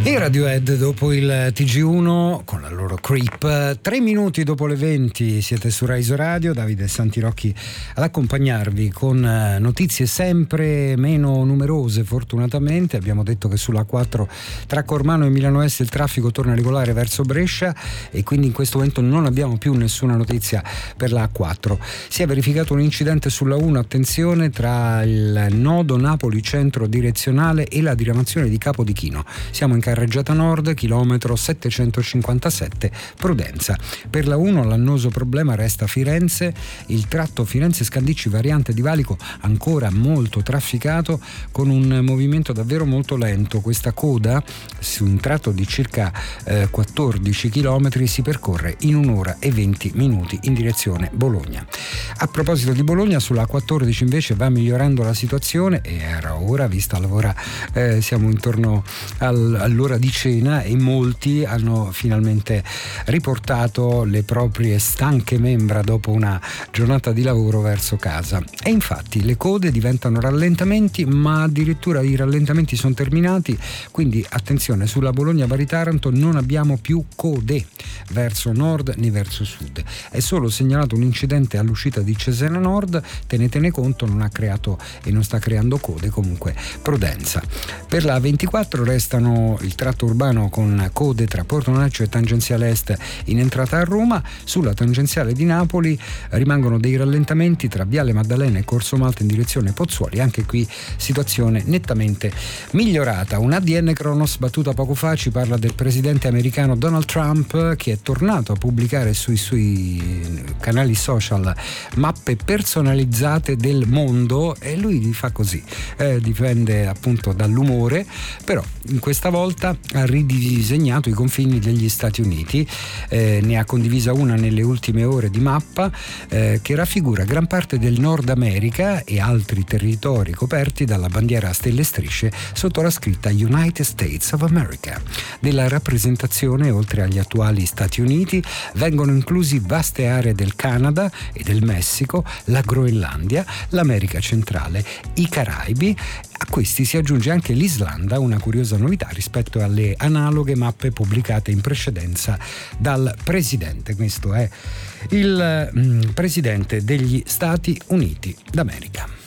I Radiohead dopo il TG1 con la loro Creep. 3 minuti dopo le 20 siete su Rai Radio, Davide Santirocchi ad accompagnarvi con notizie sempre meno numerose. Fortunatamente abbiamo detto che sulla A4 tra Cormano e Milano Est il traffico torna regolare verso Brescia e quindi in questo momento non abbiamo più nessuna notizia per la A4. Si è verificato un incidente sulla 1, attenzione, tra il nodo Napoli centro direzionale e la diramazione di Capodichino. Siamo in carreggiata nord, chilometro 757, Prudenza. Per la 1 l'annoso problema resta Firenze, il tratto Firenze-Scandicci variante di Valico ancora molto trafficato con un movimento davvero molto lento. Questa coda su un tratto di circa 14 chilometri si percorre in 1 ora e 20 minuti in direzione Bologna. A proposito di Bologna, sulla 14 invece va migliorando la situazione e era ora, vista l'ora, siamo intorno all'ora di cena e molti hanno finalmente riportato le proprie stanche membra dopo una giornata di lavoro verso casa. E infatti le code diventano rallentamenti, ma addirittura i rallentamenti sono terminati, quindi attenzione, sulla Bologna-Bari-Taranto non abbiamo più code verso nord né verso sud. È solo segnalato un incidente all'uscita di Cesena Nord, tenetene conto, non ha creato e non sta creando code, comunque prudenza. Per la 24 restano il tratto urbano con code tra Porto Naccio e tangenziale est in entrata a Roma. Sulla tangenziale di Napoli rimangono dei rallentamenti tra Viale Maddalena e Corso Malta in direzione Pozzuoli, anche qui situazione nettamente migliorata. Un ADN Kronos battuta poco fa ci parla del presidente americano Donald Trump, che è tornato a pubblicare sui suoi canali social mappe personalizzate del mondo e lui fa così, dipende appunto dall'umore, però in questa volta ha ridisegnato i confini degli Stati Uniti, ne ha condivisa una nelle ultime ore di mappa che raffigura gran parte del Nord America e altri territori coperti dalla bandiera a stelle e strisce sotto la scritta United States of America. Nella rappresentazione, oltre agli attuali Stati Uniti, vengono inclusi vaste aree del Canada e del Messico, la Groenlandia, l'America centrale, i Caraibi. A questi si aggiunge anche l'Islanda, una curiosa novità rispetto alle analoghe mappe pubblicate in precedenza dal presidente. Questo è il presidente degli Stati Uniti d'America.